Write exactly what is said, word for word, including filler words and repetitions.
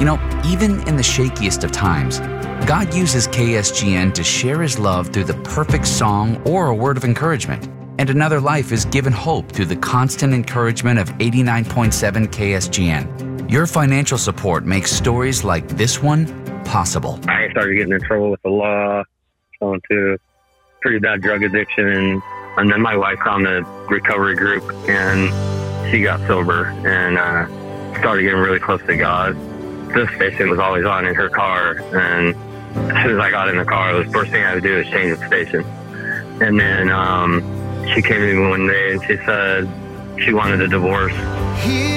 You know, even in the shakiest of times, God uses K S G N to share His love through the perfect song or a word of encouragement. And another life is given hope through the constant encouragement of eighty-nine point seven K S G N. Your financial support makes stories like this one possible. I started getting in trouble with the law, going to pretty bad drug addiction, and, and then my wife found a recovery group, and she got sober and uh, started getting really close to God. This station was always on in her car, and as soon as I got in the car, the first thing I would do was change the station. And then um, she came to me one day and she said she wanted a divorce.